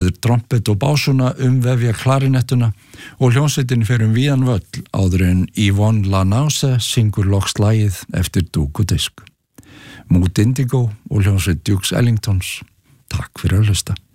verður trompet og básuna vefja klarinettuna og hljómsveitin fer víðan völl áður en Yvonne Lanause syngur loks lagið eftir dúk og disk. Mood Indigo og hljómsveit Dukes Ellingtons. Takk fyrir að hlusta.